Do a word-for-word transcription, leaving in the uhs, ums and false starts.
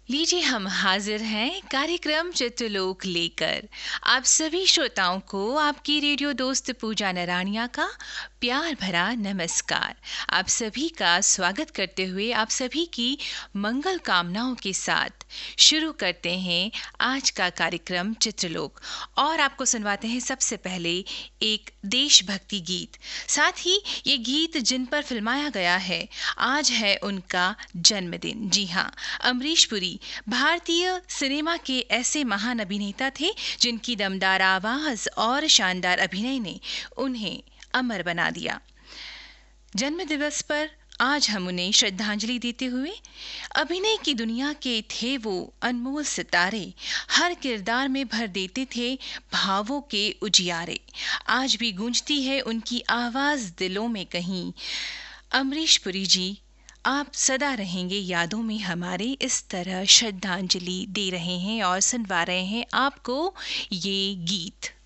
लीजिए हम हाजिर हैं कार्यक्रम चित्रलोक लेकर आप सभी श्रोताओं को आपकी रेडियो दोस्त पूजा नरानिया का प्यार भरा नमस्कार। आप सभी का स्वागत करते हुए आप सभी की मंगल कामनाओं के साथ शुरू करते हैं आज का कार्यक्रम चित्रलोक और आपको सुनवाते हैं सबसे पहले एक देशभक्ति गीत। साथ ही ये गीत जिन पर फिल्माया गया है आज है उनका जन्मदिन। जी हाँ, अमरीश पुरी भारतीय सिनेमा के ऐसे महान अभिनेता थे जिनकी दमदार आवाज और शानदार अभिनय ने उन्हें अमर बना दिया। जन्म दिवस पर आज हम उन्हें श्रद्धांजलि देते हुए अभिनय की दुनिया के थे वो अनमोल सितारे, हर किरदार में भर देते थे भावों के उजियारे। आज भी गूंजती है उनकी आवाज दिलों में कहीं। अमरीश पुरी जी, आप सदा रहेंगे यादों में हमारे। इस तरह श्रद्धांजलि दे रहे हैं और सुनवा रहे हैं आपको ये गीत।